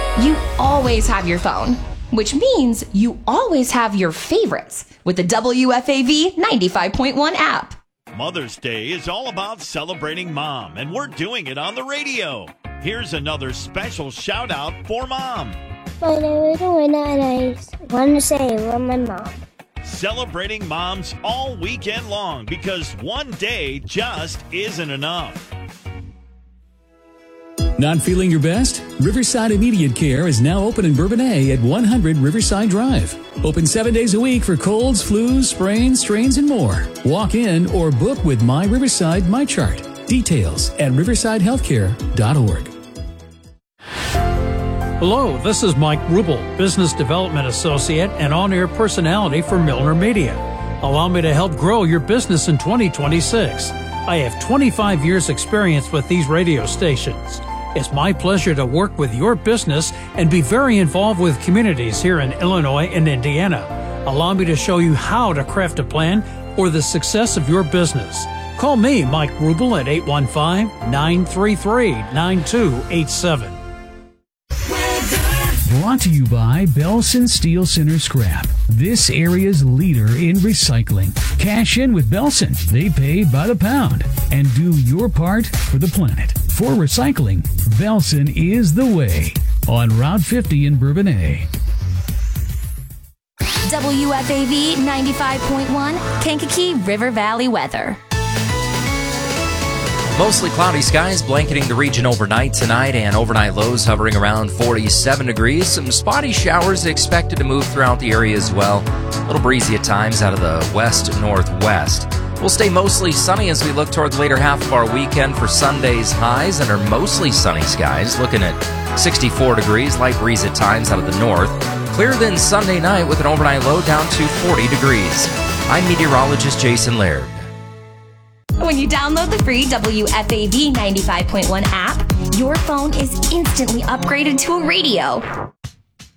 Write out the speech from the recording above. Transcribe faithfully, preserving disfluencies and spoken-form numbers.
You always have your phone, which means you always have your favorites with the W F A V ninety-five point one app. Mother's Day is all about celebrating Mom, and we're doing it on the radio. Here's another special shout out for Mom. My name is Winna, and I want to say I love my mom. Celebrating moms all weekend long because one day just isn't enough. Not feeling your best? Riverside Immediate Care is now open in Bourbonnais at one hundred Riverside Drive. Open seven days a week for colds, flus, sprains, strains, and more. Walk in or book with My Riverside MyChart. Details at riverside healthcare dot org. Hello, this is Mike Rubel, Business Development Associate and on-air personality for Milner Media. Allow me to help grow your business in twenty twenty-six. I have twenty-five years experience with these radio stations. It's my pleasure to work with your business and be very involved with communities here in Illinois and Indiana. Allow me to show you how to craft a plan for the success of your business. Call me, Mike Rubel, at eight one five, nine three three, nine two eight seven. Brought to you by Belson Steel Center Scrap, this area's leader in recycling. Cash in with Belson. They pay by the pound. And do your part for the planet. For recycling, Belson is the way. On Route fifty in Bourbonnais. W F A V ninety-five point one, Kankakee River Valley weather. Mostly cloudy skies blanketing the region overnight tonight, and overnight lows hovering around forty-seven degrees. Some spotty showers expected to move throughout the area as well. A little breezy at times out of the west-northwest. We'll stay mostly sunny as we look toward the later half of our weekend for Sunday's highs and our mostly sunny skies, looking at sixty-four degrees, light breeze at times out of the north. Clearer than Sunday night with an overnight low down to forty degrees. I'm meteorologist Jason Laird. When you download the free W F A V ninety-five point one app, your phone is instantly upgraded to a radio.